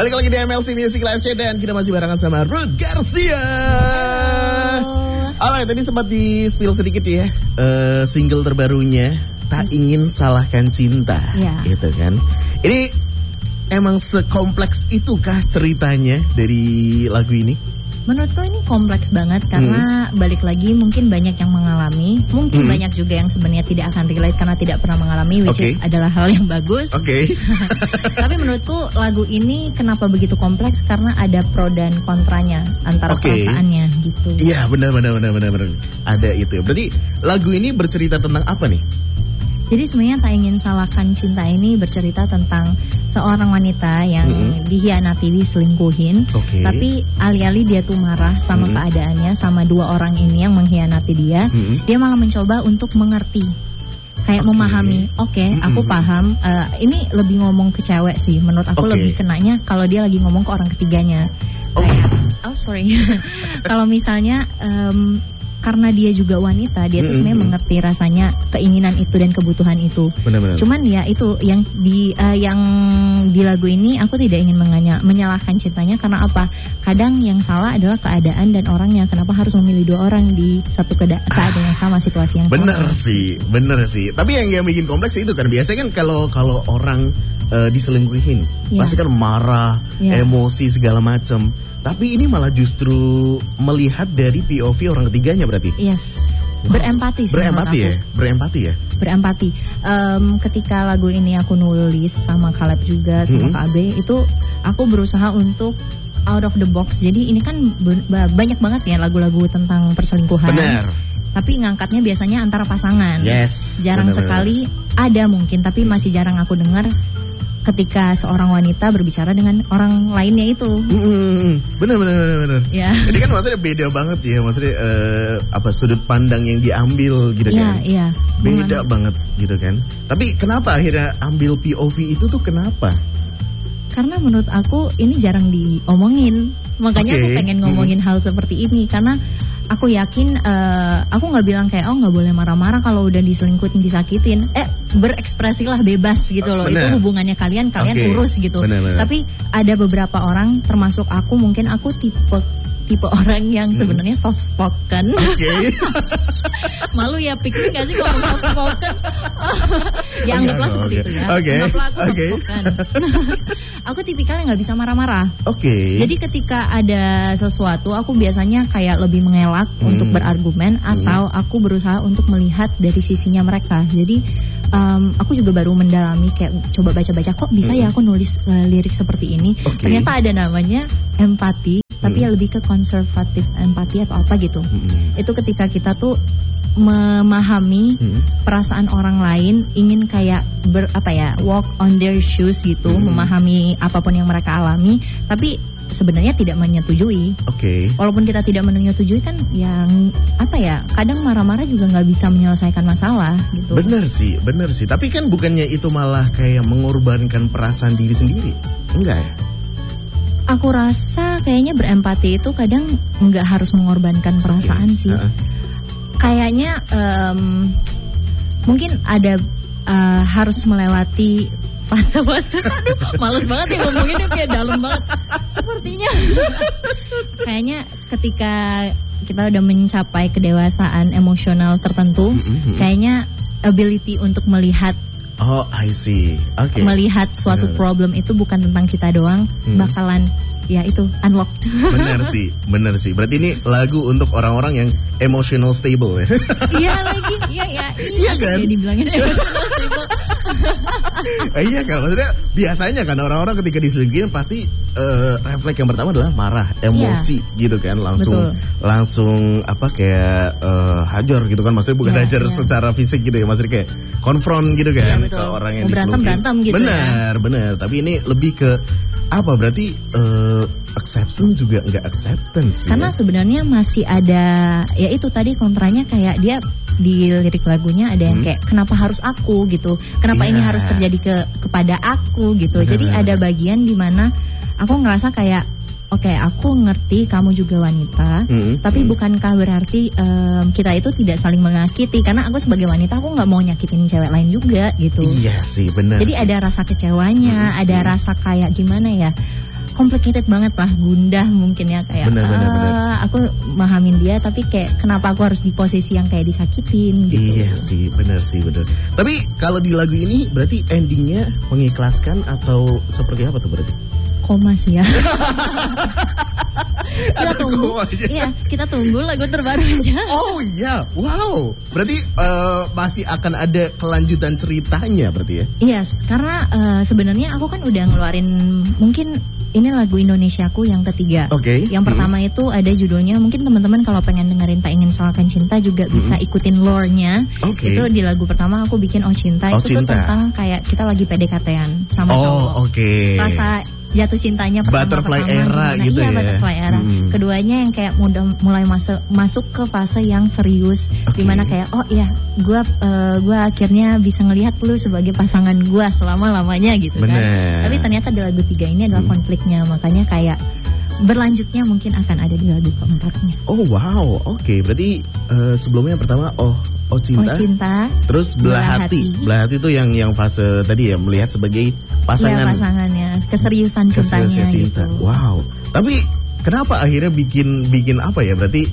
Balik lagi di MLC Music Live Chat dan kita masih barengan sama Ruth Garcia. Alright, tadi sempat di-spill sedikit ya, single terbarunya Tak Ingin Salahkan Cinta, gitu kan. Ini emang sekompleks itukah ceritanya dari lagu ini? Menurutku ini kompleks banget karena balik lagi mungkin banyak yang mengalami, mungkin banyak juga yang sebenarnya tidak akan relate karena tidak pernah mengalami, which is adalah hal yang bagus. Tapi menurutku lagu ini kenapa begitu kompleks karena ada pro dan kontranya antara perasaannya gitu. Iya, benar. Ada itu. Berarti lagu ini bercerita tentang apa nih? Jadi sebenarnya Tak Ingin Salahkan Cinta ini bercerita tentang seorang wanita yang dihianati, diselingkuhin. Tapi alih-alih dia tuh marah sama keadaannya, sama dua orang ini yang mengkhianati dia, dia malah mencoba untuk mengerti. Kayak memahami, aku paham. Ini lebih ngomong ke cewek sih. Menurut aku lebih kenanya kalau dia lagi ngomong ke orang ketiganya. Kalau misalnya karena dia juga wanita, dia tuh sebenarnya mengerti rasanya keinginan itu dan kebutuhan itu. Benar. Cuman ya itu yang di lagu ini aku tidak ingin menyalahkan cintanya karena apa? Kadang yang salah adalah keadaan dan orangnya. Kenapa harus memilih dua orang di satu keadaan yang sama, situasi yang sama? Bener sih. Tapi yang bikin kompleks itu kan biasanya kan kalau orang diselingkuhin, pasti kan marah, emosi segala macam. Tapi ini malah justru melihat dari POV orang ketiganya berarti. Yes. Berempati sih. Berempati ya. Ketika lagu ini aku nulis sama Caleb juga sama KB, itu aku berusaha untuk out of the box. Jadi ini kan banyak banget ya lagu-lagu tentang perselingkuhan. Benar. Tapi ngangkatnya biasanya antara pasangan. Yes. Jarang sekali ada mungkin, tapi masih jarang aku dengar ketika seorang wanita berbicara dengan orang lainnya itu. Benar. Ya. Jadi kan maksudnya beda banget ya, maksudnya sudut pandang yang diambil gitu kan. Iya. Beda banget gitu kan. Tapi kenapa akhirnya ambil POV itu tuh kenapa? Karena menurut aku ini jarang diomongin. Makanya aku pengen ngomongin hal seperti ini karena aku yakin, aku nggak bilang kayak nggak boleh marah-marah kalau udah diselingkuhin, disakitin. Berekspresilah bebas gitu loh. Itu hubungannya kalian urus gitu. Bener. Tapi ada beberapa orang termasuk aku, mungkin aku tipe orang yang sebenarnya soft spoken. Malu ya, pikir gak sih ngomong soft spoken? Ya anggaplah seperti itu ya. Anggaplah aku soft spoken. Aku tipikal yang gak bisa marah-marah. Jadi ketika ada sesuatu, aku biasanya kayak lebih mengelak untuk berargumen, atau aku berusaha untuk melihat dari sisinya mereka. Jadi aku juga baru mendalami, kayak coba baca-baca, kok bisa ya aku nulis lirik seperti ini. Ternyata ada namanya empati, tapi ya lebih ke konservatif empati atau apa gitu. Itu ketika kita tuh memahami perasaan orang lain, ingin kayak walk on their shoes gitu, memahami apapun yang mereka alami, tapi sebenarnya tidak menyetujui. Walaupun kita tidak menyetujui kan, yang kadang marah-marah juga nggak bisa menyelesaikan masalah gitu. Bener sih. Tapi kan bukannya itu malah kayak mengorbankan perasaan diri sendiri, enggak ya? Aku rasa kayaknya berempati itu kadang nggak harus mengorbankan perasaan sih. Kayaknya mungkin ada harus melewati fase-fase. Aduh, males banget ya ngomonginnya, kayak dalam banget sepertinya. Kayaknya ketika kita udah mencapai kedewasaan emosional tertentu, kayaknya ability untuk melihat I see. Melihat suatu problem itu bukan tentang kita doang, bakalan ya itu unlocked. Bener sih. Berarti ini lagu untuk orang-orang yang emotional stable ya. Iya kan? Ya dibilangin emotional stable. Iya kan, maksudnya biasanya kan orang-orang ketika diselingkuhin pasti refleks yang pertama adalah marah, emosi gitu kan, langsung hajar gitu kan, maksudnya bukan hajar secara fisik gitu ya, maksudnya kayak konfront gitu kan ke orang yang diselingkuhin. Berantem gitu. Bener. Tapi ini lebih ke berarti acceptance juga nggak acceptance karena sebenarnya masih ada, ya itu tadi kontranya, kayak dia di lirik lagunya ada yang kayak kenapa harus aku gitu, kenapa ini harus terjadi kepada aku gitu. Jadi ada bagian di mana aku ngerasa kayak aku ngerti kamu juga wanita, tapi bukankah berarti kita itu tidak saling menyakiti? Karena aku sebagai wanita, aku nggak mau nyakitin cewek lain juga gitu. Iya sih, benar. Jadi ada rasa kecewanya, ada rasa kayak gimana ya? complicated banget lah, gundah mungkin ya, kayak bener. Aku memahamin dia tapi kayak kenapa aku harus di posisi yang kayak disakitin gitu. Iya sih, benar. Tapi kalau di lagu ini berarti endingnya mengikhlaskan atau seperti apa tuh berarti? Koma sih ya. Kita tunggu. Iya, kita tunggu lagu terbaru aja. Oh iya, wow. Berarti masih akan ada kelanjutan ceritanya berarti ya? Yes, karena sebenarnya aku kan udah ngeluarin mungkin ini lagu Indonesiaku yang ketiga. Oke. Yang pertama itu ada judulnya, mungkin teman-teman kalau pengen dengerin Tak Ingin Salahkan Cinta juga bisa ikutin lore-nya. Itu di lagu pertama aku bikin Oh Cinta, itu tuh tentang kayak kita lagi PDKT-an sama cowok. Rasa jatuh cintanya butterfly era gitu ya. Butterfly era. Keduanya yang kayak mulai masuk ke fase yang serius, dimana kayak gue akhirnya bisa ngelihat lu sebagai pasangan gue selama-lamanya gitu kan. Tapi ternyata di lagu 3 ini adalah konfliknya, makanya kayak berlanjutnya mungkin akan ada di lagu keempatnya. Oh wow, berarti sebelumnya yang pertama Oh Cinta, terus Belah Hati. Belah Hati itu yang fase tadi ya, melihat sebagai pasangan. Iya, pasangannya, keseriusan cintanya gitu. Wow. Tapi kenapa akhirnya bikin apa ya? Berarti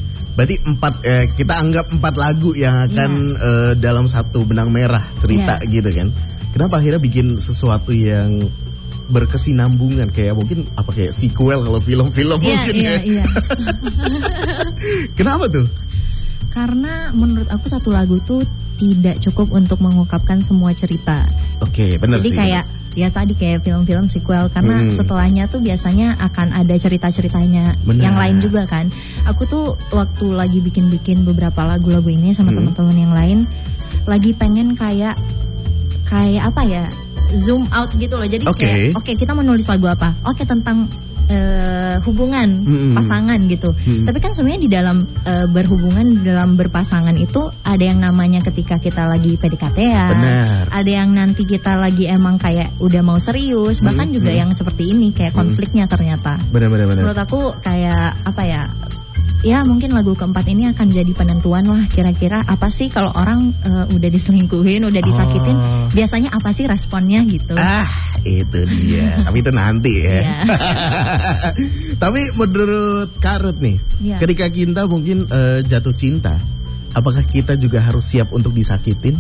4 kita anggap 4 lagu yang akan dalam satu benang merah cerita gitu kan. Kenapa akhirnya bikin sesuatu yang berkesinambungan, kayak mungkin kayak sequel kalau film-film mungkin ya. Iya. Kenapa tuh? Karena menurut aku satu lagu tuh tidak cukup untuk mengungkapkan semua cerita. Benar sih. Jadi kayak ya tadi kayak film-film sequel, karena setelahnya tuh biasanya akan ada cerita-ceritanya yang lain juga kan. Aku tuh waktu lagi bikin beberapa lagu-lagu ini sama teman-teman yang lain, lagi pengen kayak apa ya, zoom out gitu loh. Jadi kayak kita menulis lagu apa? Tentang hubungan pasangan gitu. Tapi kan sebenarnya di dalam berhubungan, dalam berpasangan itu ada yang namanya ketika kita lagi PDKT-an, ada yang nanti kita lagi emang kayak udah mau serius, bahkan juga yang seperti ini kayak konfliknya ternyata. Benar. Menurut aku kayak apa ya? Ya mungkin lagu keempat ini akan jadi penentuan lah, kira-kira apa sih kalau orang udah diselingkuhin, udah disakitin, biasanya apa sih responnya gitu. Itu dia. Tapi itu nanti ya. Tapi menurut Kak Ruth nih, ketika kita mungkin jatuh cinta, apakah kita juga harus siap untuk disakitin?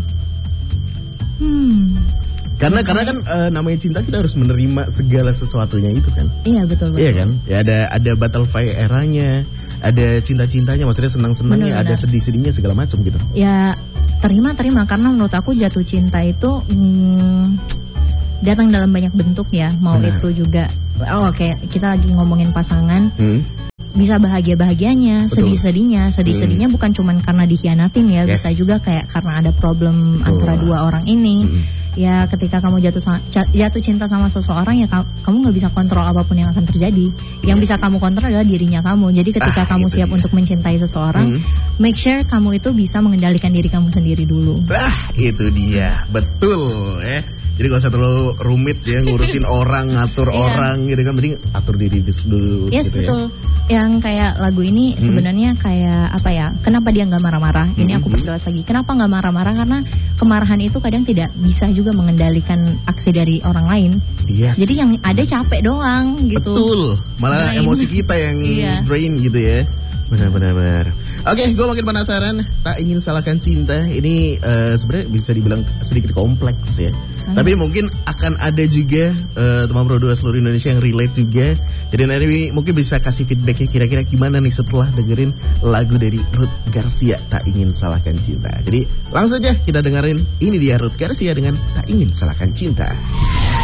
Karena kan namanya cinta, kita harus menerima segala sesuatunya itu kan. Iya betul. Iya kan? Ya ada butterfly eranya, ada cinta-cintanya, maksudnya senang-senangnya, ada sedih-sedihnya segala macam gitu. Ya terima karena menurut aku jatuh cinta itu datang dalam banyak bentuk ya. Mau itu juga kita lagi ngomongin pasangan. Bisa bahagia-bahagianya, sedih-sedihnya bukan cuman karena dikhianatin ya, bisa juga kayak karena ada problem antara dua orang ini. Ya ketika kamu jatuh cinta sama seseorang, ya kamu nggak bisa kontrol apapun yang akan terjadi. Yang bisa kamu kontrol adalah dirinya kamu. Jadi ketika kamu siap untuk mencintai seseorang, make sure kamu itu bisa mengendalikan diri kamu sendiri dulu. Itu dia, betul ya. Jadi gak usah terlalu rumit ya ngurusin orang, ngatur orang gitu kan. Mending atur diri dulu gitu betul. Ya. Yang kayak lagu ini sebenarnya kayak apa ya, kenapa dia gak marah-marah. Ini aku perjelas lagi, kenapa gak marah-marah, karena kemarahan itu kadang tidak bisa juga mengendalikan aksi dari orang lain. Jadi yang ada capek doang gitu. Betul, malah emosi kita yang drain gitu ya. Benar. Oke, gue makin penasaran. Tak Ingin Salahkan Cinta ini sebenarnya bisa dibilang sedikit kompleks ya. Tapi mungkin akan ada juga teman Pro 2 seluruh Indonesia yang relate juga. Jadi nanti mungkin bisa kasih feedbacknya kira-kira gimana nih setelah dengerin lagu dari Ruth Garcia, Tak Ingin Salahkan Cinta. Jadi langsung aja kita dengerin, ini dia Ruth Garcia dengan Tak Ingin Salahkan Cinta.